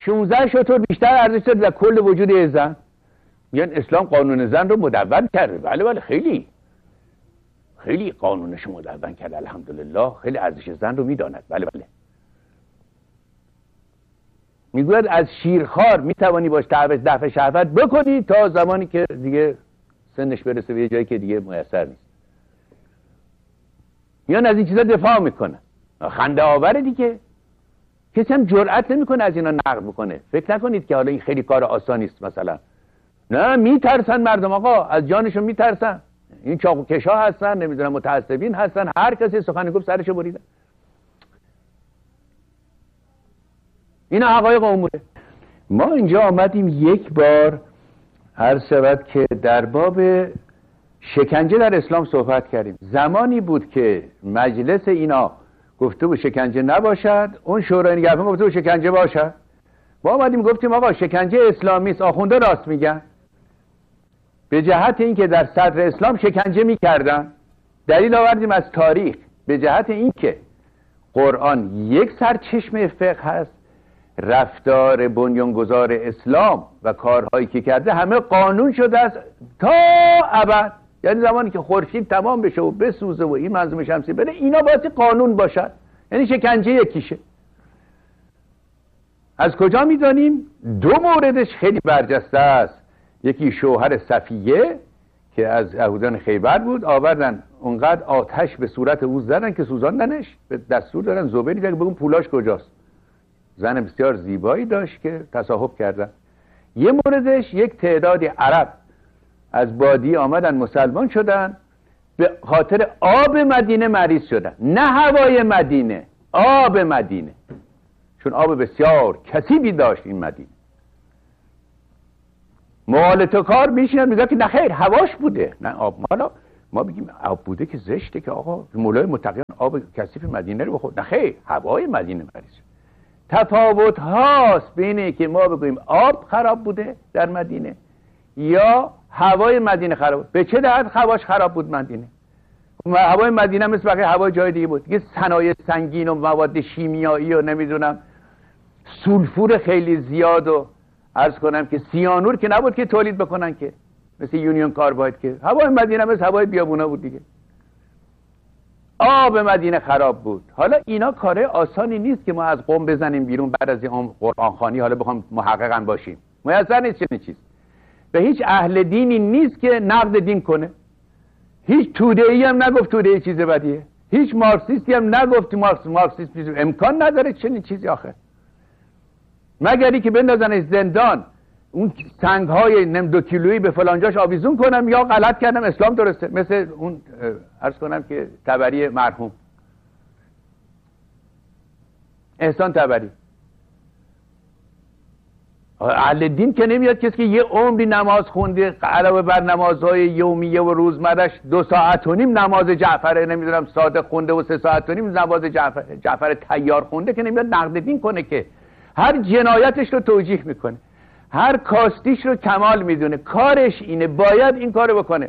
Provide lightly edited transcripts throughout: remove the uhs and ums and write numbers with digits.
16 شتر بیشتر ارزش داره در کل وجود یه زن. میگن اسلام قانون زن رو مدون کرده. بله بله، خیلی خیلی قانونش مدون کرده، الحمدلله. خیلی ارزش زن رو میداند. بله بله. میگوید از شیرخوار میتوانی باش دفع شهوت بکنی تا زمانی که دیگه سنش برسه به یه جایی که دیگه میسر نیست. میان از این چیزا دفاع میکنن. خنده آوره دیگه. کسی هم جرئت نمیکنه از اینا نقد بکنه. فکر نکنید که حالا این خیلی کار آسانی است مثلا. نه، میترسن مردم آقا، از جانشون میترسن. این چاقوکشا هستن، نمیدونم متعصبین هستن، هر کسی سخنی گفت سرشو بریدن. اینا حقایق اموره. ما اینجا آمدیم یک بار عرض شود که در باب شکنجه در اسلام صحبت کردیم. زمانی بود که مجلس اینا گفته بود شکنجه نباشد، اون شورای نگهبان گفته بود شکنجه باشد. ما آمدیم گفتیم آقا شکنجه اسلامی است، آخونده راست میگن. به جهت اینکه در صدر اسلام شکنجه میکردن، دلیل آوردیم از تاریخ. به جهت اینکه قرآن یک سرچشمه فقه هست، رفتار بنیانگذار اسلام و کارهایی که کرده همه قانون شده است تا ابد. یعنی زمانی که خورشید تمام بشه و بسوزه و این منظومه شمسی بره، اینا باید قانون باشد. یعنی شکنجه یکیشه. از کجا میدانیم؟ دو موردش خیلی برجسته است. یکی شوهر صفیه که از یهودان خیبر بود، آوردن اونقدر آتش به صورت او زدن که سوزاندنش. به دستور دادن زبیری که بگم پولاش کجاست. زن بسیار زیبایی داشت که تصاحب کردن. یه موردش یک تعدادی عرب از بادی آمدن مسلمان شدن، به خاطر آب مدینه مریض شدن. نه هوای مدینه، آب مدینه، چون آب بسیار کثیفی داشت این مدینه. مغالطه کار میشینن میگن که نه خیر هواش بوده، نه آب. حالا ما بگیم آب بوده که زشته که آقا مولای متقیان آب کثیف مدینه رو بخورد. نه خیر، هوای مدینه مریض شد. تفاوت هاست بین که ما بگوییم آب خراب بوده در مدینه یا هوای مدینه خراب بود. به چه دهت هواش خراب بود مدینه؟ هوای مدینه مثل بقیه هوای جای دیگه بود. یه صنایع سنگین و مواد شیمیایی و نمیدونم سولفور خیلی زیاد و عرض کنم که سیانور که نبود که تولید بکنن که، مثل یونیون کارباید که. هوای مدینه مثل هوای بیابونا بود دیگه. آب مدینه خراب بود. حالا اینا کاره آسانی نیست که ما از قم بزنیم بیرون بعد از این قرآن خوانی حالا بخوام محققاً باشیم. میسر نیست چنین چیز. به هیچ اهل دینی نیست که نقد دین کنه. هیچ توده‌ای هم نگفت توده چیز بدیه. هیچ مارکسیستی هم نگفت مارکسیسم امکان نداره چنین چیزی آخه. مگری که بندازنش زندان، اون سنگ‌های 2 کیلویی به فلانجاش آویزون کنم یا غلط کردم اسلام درسته. مثل اون عرض کنم که تبری مرحوم احسان تبری. اهل دین که نمیاد کسی که یه عمری نماز خونده علاوه بر نمازهای یومیه و روزمرش 2 ساعت و نیم نماز جعفر نمیدونم صادق خونده و 3 ساعت و نیم نماز جعفر طیار خونده که نمیاد نقد دین کنه، که هر جنایتش رو توجیه میکنه، هر کاستیش رو کمال میدونه، کارش اینه، باید این کارو بکنه.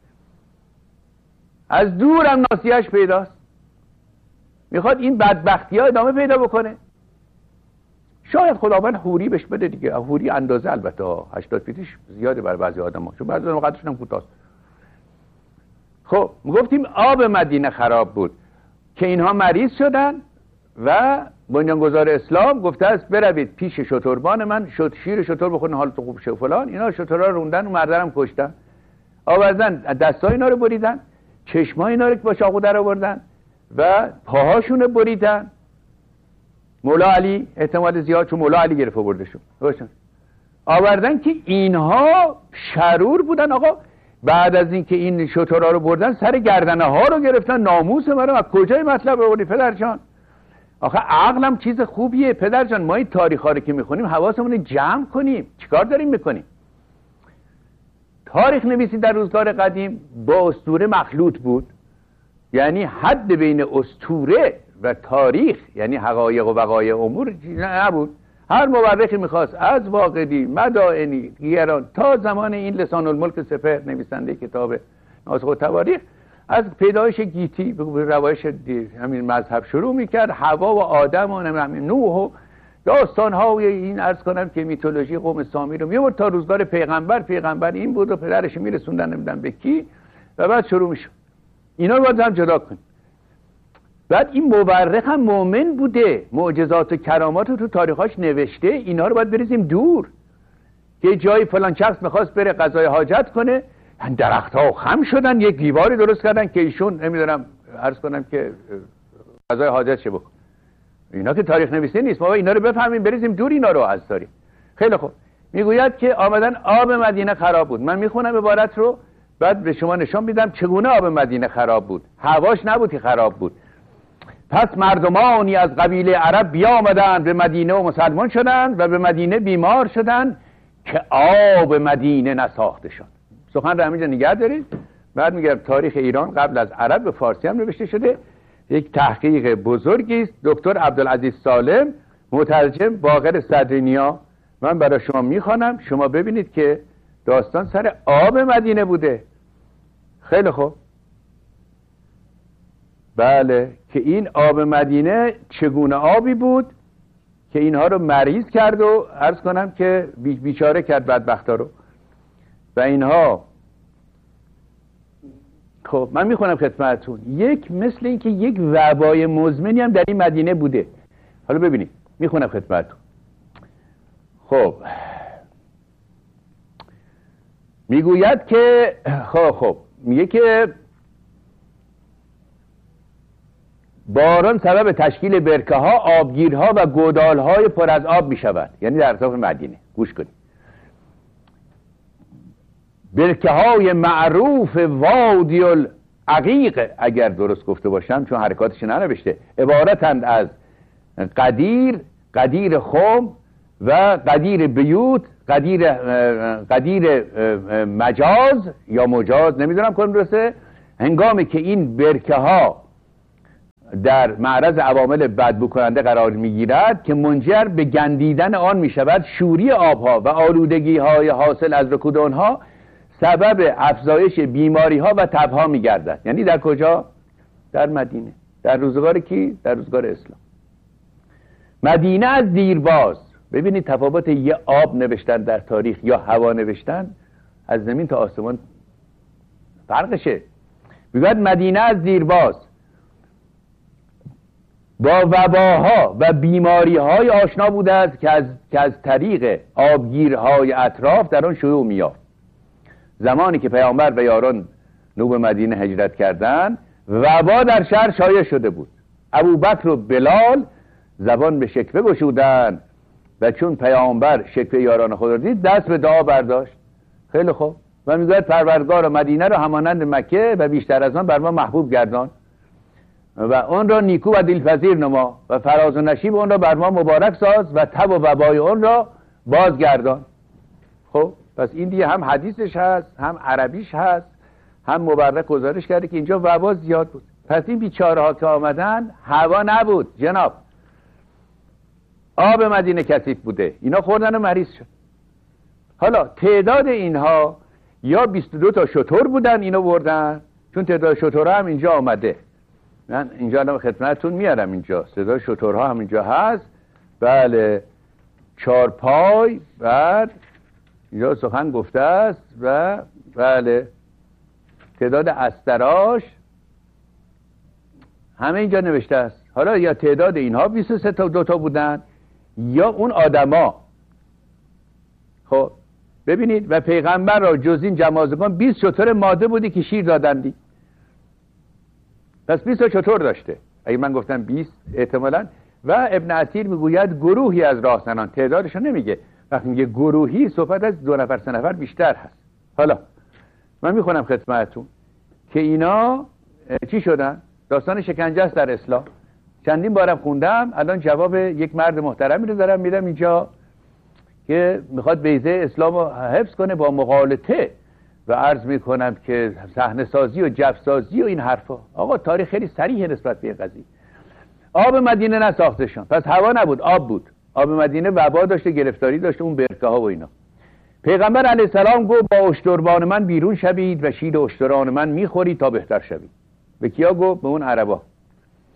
از دور هم ناصیه‌اش پیداست، میخواد این بدبختی ها ادامه پیدا بکنه. شاید خداوند حوری بهش بده دیگه. حوری اندازه البته 80 فیتش زیاده برای بعضی آدم‌ها، چون بعضی آدم‌ها قدشون هم کوتاست. خب میگفتیم آب مدینه خراب بود که اینها مریض شدن و بنیانگذار اسلام گفته است بروید پیش شتربان من، شیر شتر بخورین حالتون خوب شه و فلان. اینا شترها رو روندن و مردرم کشتن، آوردن دستای اینا رو بریدن، چشمای اینا رو با چاقو در آوردن و پاهاشون رو بریدن. مولا علی احتمال زیاد، چون مولا علی گرفت بردشون آوردن که اینها شرور بودن. آقا بعد از اینکه این شترها رو بردن سر گردنه ها رو گرفتن. ناموس مرا از کجای مطلب آوردی پدرجان؟ آخه عقلم چیز خوبیه پدرجان. ما این تاریخ ها رو که میخونیم حواسمون رو جمع کنیم. چیکار داریم میکنیم؟ تاریخ نویسی در روزگار قدیم با اسطوره مخلوط بود. یعنی حد بین اسطوره و تاریخ، یعنی حقایق و وقایع امور نبود. هر مورخی میخواست از واقدی، مدائنی، دیگران تا زمان این لسان الملک سپهر نویسنده کتاب ناسخ التواریخ از پیدایش گیتی به روایش همین مذهب شروع میکرد. حوا و آدم و نوح و داستان‌های این عرض کنم که میتولوژی قوم سامی رو میورد تا روزگار پیغمبر این بود و پدرش میرسوندن نمیدونم به کی و بعد شروع میشد. اینا رو باید هم جدا کنیم. بعد این مورخ هم مؤمن بوده، معجزات و کرامات رو تو تاریخاش نوشته، اینا رو باید بریزیم دور. که جایی فلان شخص میخواست بره قضای حاجت کنه، درخت‌ها خم شدن، یک دیواری درست کردن که ایشون نمیدونم عرض کنم که قضای حاجت چه بکن. اینا که تاریخ نویسی نیست، ما اینا رو بفهمیم بریزیم دور اینا رو از تاریخ. خیلی خوب. میگوید که آمدن آب مدینه خراب بود. من میخونم عبارت رو بعد به شما نشون میدم چگونه آب مدینه خراب بود. هواش نبود که خراب بود. پس مردمانی از قبیله عرب بیامدند به مدینه و مسلمان شدند و به مدینه بیمار شدند که آب مدینه نساخته شد. سخن رو همینجا نگه دارید. بعد میگم تاریخ ایران قبل از عرب به فارسی هم نوشته شده. یک تحقیق بزرگی است. دکتر عبدالعزیز سالم، مترجم باقر صدرینیا. من برای شما میخوانم، شما ببینید که داستان سر آب مدینه بوده. خیلی خوب. بله، که این آب مدینه چگونه آبی بود که اینها رو مریض کرد و عرض کنم که بیچاره کرد بدبختا رو و اینها. خب من میخونم خدمتتون، یک مثل این که یک وبای مزمنی هم در این مدینه بوده. حالا ببینید میخونم خدمتتون. خب میگوید که خب میگه که باران سبب تشکیل برکه ها، آبگیرها و گودال های پر از آب می شود. یعنی در اطراف مدینه. گوش کنید. برکه های معروف وادی العقیق، اگر درست گفته باشم چون حرکاتش ننوشته، عبارتند از قدیر خم و قدیر بیوت، قدیر مجاز یا مجاز، نمیدونم کدوم درسته. هنگامی که این برکه ها در معرض عوامل بدبو کننده قرار میگیرد که منجر به گندیدن آن میشود، شوری آبها و آلودگی های حاصل از رکود آنها سبب افزایش بیماری ها و تبها میگردد. یعنی در کجا؟ در مدینه. در روزگار کی؟ در روزگار اسلام. مدینه از دیرباز. ببینید تفاوت یه آب نوشتن در تاریخ یا هوا نوشتن از زمین تا آسمان فرقشه. میگوید مدینه از دیرباز با وباها و بیماری‌های آشنا بوده است که از طریق آبگیرهای اطراف در آن شیوع می‌یافت. زمانی که پیامبر و یاران نو به مدینه هجرت کردند، وبا در شهر شایع شده بود. ابوبکر و بلال زبان به شکوه گشودند و چون پیامبر شکوه یاران خود را دید، دست به دعا برداشت. خیلی خوب. و میگوید پروردگار مدینه را همانند مکه و بیشتر از آن بر ما محبوب گردان و اون را نیکو و دلپذیر نما و فراز و نشیب اون را بر ما مبارک ساز و تب و وبای اون را بازگردان. خب پس این دیگه هم حدیثش هست، هم عربیش هست، هم مورخ گزارش کرده که اینجا وبا زیاد بود. پس این بیچاره ها که آمدن هوا نبود جناب، آب مدینه کثیف بوده، اینا خوردن و مریض شد. حالا تعداد اینها یا 22 تا شتر بودن اینو بردن، چون تعداد شترها هم اینجا آمده. من اینجا الان خدمتتون میارم، اینجا صدای شترها هم اینجا هست. بله، 4 پای بعد اینجا سخن گفته است و بله تعداد استراش همه اینجا نوشته است. حالا یا تعداد اینها 23 تا 2 تا بودن یا اون آدما. خب ببینید و پیغمبر را جز این جمازگان 20 شتر ماده بودی که شیر دادندی. پس 20 شتر داشته. اگه من گفتم 20 احتمالاً. و ابن عطیر میگوید گروهی از راهزنان، تعدادشو نمیگه. وقتی میگه گروهی صحبت از 2 نفر 3 نفر بیشتر هست. حالا من میخونم خدمتتون که اینا چی شدن؟ داستان شکنجه است در اسلام. چندین بارم خوندم، الان جواب یک مرد محترمی رو دارم میدم اینجا که میخواد بیضه اسلام رو حفظ کنه با مغالطه و عرض میکنم که صحنه سازی و جف سازی و این حرفا. آقا تاریخ خیلی صریح نسبت به این قضیه. آب مدینه نساخته شد، پس هوا نبود، آب بود. آب مدینه وبا داشته، گرفتاری داشته، اون برکه ها و اینا. پیغمبر علیه السلام گفت با اشتربان من بیرون شوید و شیر اشتران من میخورید تا بهتر شوید. به کیا گفت؟ به اون عربا.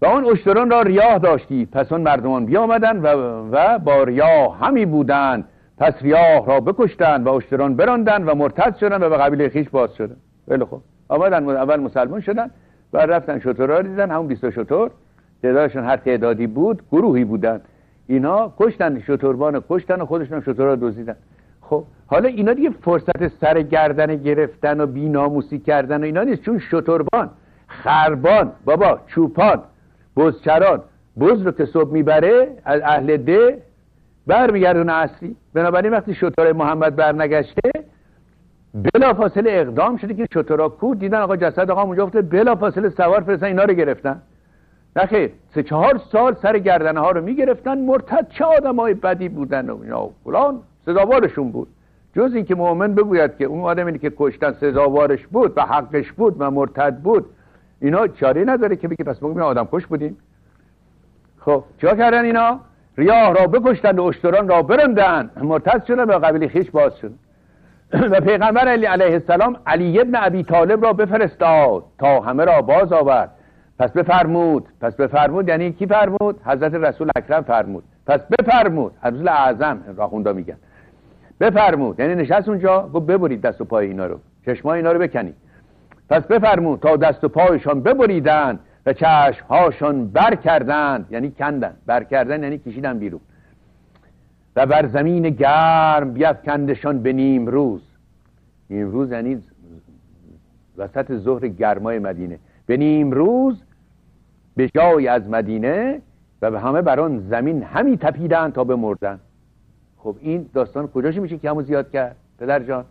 و آن اشتران را ریاه داشتی، پس آن مردمان بیامدند و با ریاه همی بودند، پس ریاه را بکشتند و اشتران براندند و مرتد شدند و به قبیله خویش باز شدند. خیلی خوب، آمدن اول مسلمان شدن، بعد رفتن شترها را دیدن، همون 20 شتر، تعدادشون هر تعدادی بود، گروهی بودن، اینا کشتن، شتربان کشتن و خودشون هم شترها را دزدیدن. خب حالا اینا دیگه فرصت سر گردن گرفتن و بی‌ناموسی کردن و اینا نیست، چون شتربان، خربان، بابا چوپان، بزچران، بز رو که صبح میبره از اهل ده برمیگردون اصلی. بنابراین وقتی شترهای محمد برنگشته بلا فاصله اقدام شده که شترها کو دیدن آقا جسد آقا اونجا افتاده، بلا فاصله سوار فرستن اینا رو گرفتن. نخیر 3-4 سال سر گردنه ها رو میگرفتن. مرتد چه آدمای بدی بودن و اینا فلان، سزاوارشون بود. جز این که مؤمن بگوید که اون آدمی که کشتن سزاوارش بود و حقش بود و مرتد بود، اینا چاره نداره که بگه پس ما آدم کش بودیم. خب چیکار کردن اینا؟ ریاه را بکشتند و اشتران را براندند، مرتد شدند و قبیله خویش باز شد. و پیغمبر علیه السلام علی ابن ابی طالب را بفرستاد تا همه را باز آورد. پس بفرمود یعنی کی فرمود؟ حضرت رسول اکرم فرمود. پس بفرمود، رسول اعظم راخوندا میگن بفرمود، یعنی نشست اونجا گفت ببرید دست و پای اینا رو، چشمای اینا رو بکنید. پس بفرمود تا دست و پایشان ببریدند و چشمهاشان بر کردند، یعنی کندن، بر کردن یعنی کشیدن بیرون، و بر زمین گرم بیفکندشان به نیم روز. نیم روز یعنی وسط ظهر گرمای مدینه، به نیم روز به جای از مدینه و به همه بر آن زمین همی تپیدند تا بمردند. خب این داستان کجاش میشه که همو زیاد کرد پدر جان؟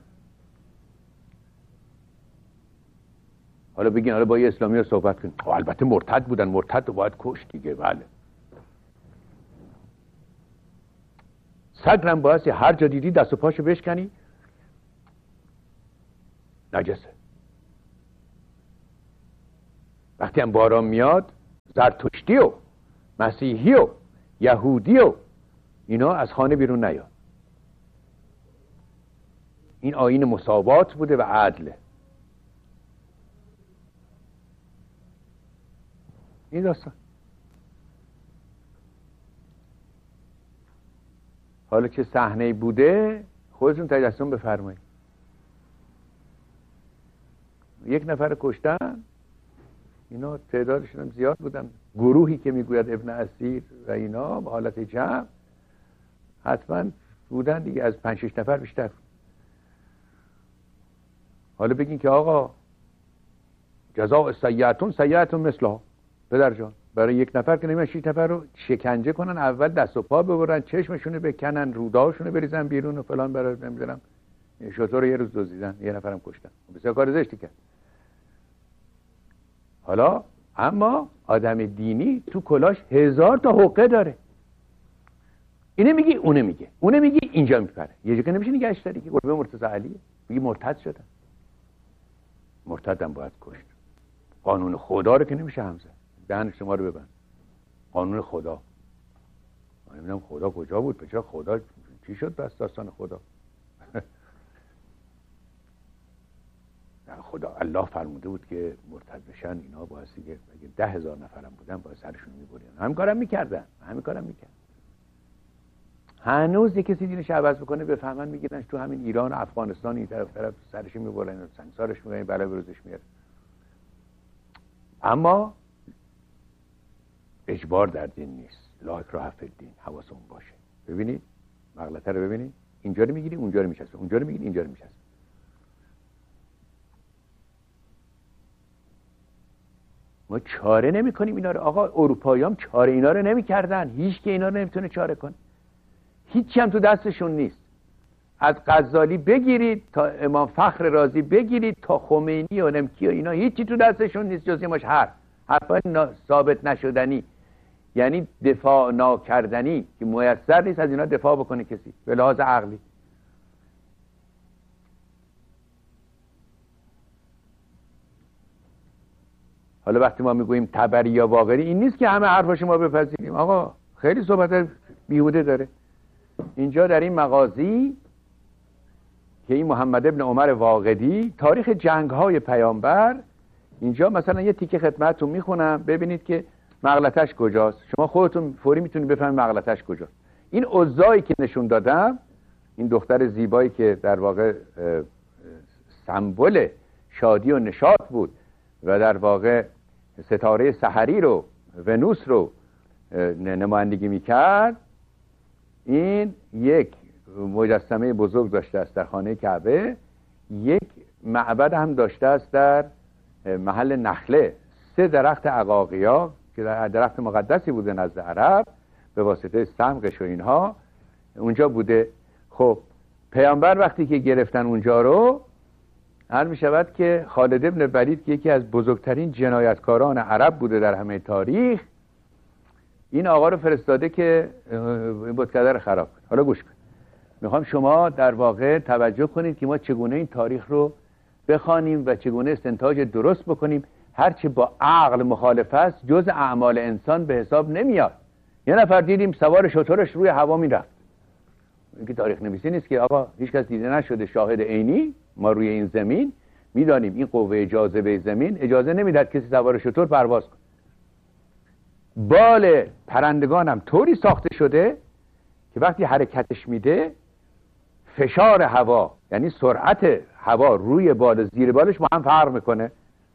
حالا بگین حالا با یه اسلامی رو صحبت کنیم. البته مرتد بودن، مرتد رو باید کشت دیگه. بله، سگرم باید هر جا دیدی دست و پاشو بشکنی، نجسه. وقتی هم باران میاد زرتشتی و مسیحی و یهودی و اینا از خانه بیرون نیاد. این آیین مساوات بوده و عدله. این داستان حالا چه صحنه‌ای بوده خودتون تجسم بفرمایید. یک نفر کشتن، اینا تعدادشون هم زیاد بودن، گروهی که میگوید ابن اسیر و اینا به حالت جمع حتما بودن دیگه، از 5-6 نفر بیشتر. حالا بگین که آقا جزاء سیئة سیئة مثلها، پدر جان برای یک نفر که نمیان 6 نفر رو شکنجه کنن، اول دست و پا ببرن، چشمشونو بکنن، روداشونو بریزن بیرون و فلان، برای نمیدونم شطور یه روز دزدیدن، یه نفرم کشتن، بسیار کار زشتی کرد. حالا اما آدم دینی تو کلاش 1000 تا حقه داره. اینه میگی اونه میگه، اونه میگی اینجا میپره، یه جا که نمیشه نگهش داری که قربه مرتضی علیه میگی مرتد شدن. مرتدم باید کشت. قانون خدا رو که نمیشه همزه. دهن شما رو ببند. قانون خدا. من نمیدونم خدا کجا بود، بچه خدا چی شد بس داستان خدا. خدا الله فرموده بود که مرتد بشن اینا بایستی که اگه 10,000 نفرم بودن باید سرشون میبرین. همین کارم میکردن. هنوز یه کسی دینش عوض بکنه بفهمن میگیرنش تو همین ایران و افغانستان این طرف سرش میبرن، سنگسارش میبرن، بلا بروزش میاره. اما اجبار در دین نیست. لا اکراه فی الدین، حواسمون باشه. ببینید مغلطه رو ببینید، اینجا رو میگیری اونجا رو میچسبه، اونجا رو میگیری اینجا رو میچسبه. ما چاره نمی کنیم اینا رو. آقا اروپایی هم چاره اینا رو نمی کردن، هیچ که اینا رو نمیتونه چاره کنه، هیچی هم تو دستشون نیست. از غزالی بگیرید تا امام فخر رازی بگیرید تا خمینی و نمکی و اینا، هیچی تو دستشون نیست جز یه حرفای ثابت نشدنی، یعنی دفاع ناکردنی که میسر نیست از اینا دفاع بکنه کسی به لحاظ عقلی. حالا وقتی ما میگوییم تبری یا واقعی، این نیست که همه حرفاشو ما بپذیریم. آقا خیلی صحبت بیهوده داره اینجا در این مغازی که این محمد ابن عمر واقدی تاریخ جنگ‌های پیامبر. اینجا مثلا یه تیکه خدمتتون میخونم ببینید که مغلطش کجاست. شما خودتون فوری میتونید بفهمید مغلطش کجاست. این اوضاعی که نشون دادم، این دختر زیبایی که در واقع سمبل شادی و نشاط بود و در واقع ستاره سحری رو، ونوس رو نمایندگی میکرد، این یک مجسمه بزرگ داشته است در خانه کعبه، یک معبد هم داشته است در محل نخله. 3 درخت عقاقیا که درخت مقدسی بوده نزد عرب به واسطه سمقش و اینها اونجا بوده. خب پیامبر وقتی که گرفتن اونجا رو، هر می شود که خالد ابن ولید که یکی از بزرگترین جنایتکاران عرب بوده در همه تاریخ، این آقا رو فرستاده که بتکده رو خراب کنه. حالا گوش کن، میخوام شما در واقع توجه کنید که ما چگونه این تاریخ رو بخوانیم و چگونه استنتاج درست بکنیم. هرچی با عقل مخالف است جز اعمال انسان به حساب نمیاد. یه نفر دیدیم سوار شترش روی هوا میرفت. این که تاریخ نویسی نیست که آقا هیچ کس دیده نشده، شاهد عینی ما روی این زمین میدانیم این قوه جاذبه زمین اجازه نمیداد کسی سوار شتر پرواز کنه. بال پرندگان هم طوری ساخته شده که وقتی حرکتش میده فشار هوا، یعنی سرعت هوا روی بال و زیر بالش با هم فرق میکنه.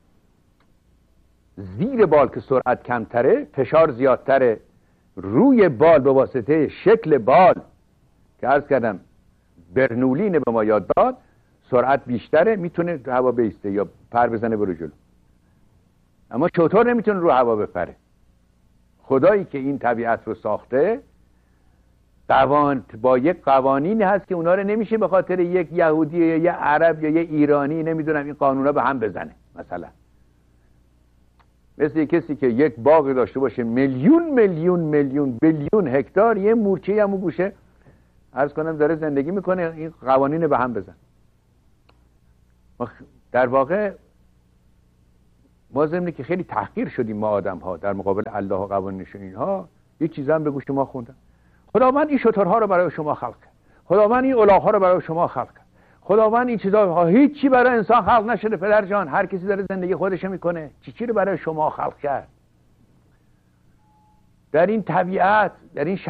زیر بال که سرعت کمتره فشار زیادتره، روی بال به واسطه شکل بال که عرض کردم برنولین به ما یاد داد سرعت بیشتره، میتونه رو هوا بیسته یا پر بزنه برو جلو. اما شتر نمیتونه رو هوا بپره. خدایی که این طبیعت رو ساخته با یک قوانینی هست که اونا رو نمیشه به خاطر یک یهودی یا یک عرب یا یک ایرانی نمیدونم این قانونا به هم بزنه. مثلا مثل کسی که یک باغ داشته باشه میلیون بیلیون هکتار، یه مورچه همون گوشه عرض کنم داره زندگی میکنه، این قوانین به هم بزن. در واقع ما ضمن که خیلی تحقیر شدیم ما آدم ها در مقابل الله و قوانینش اینها، یک چیز هم به گوش ما خوندم. خداوند این شترها رو برای شما خلق کرد، خداوند این الاغ‌ها رو برای شما خلق کرد، خداوند این چیزا، هیچی برای انسان خلق نشده پدر جان، هر کسی داره زندگی خودش میکنه. چی رو برای شما خلق کرد؟ در این طبیعت، در این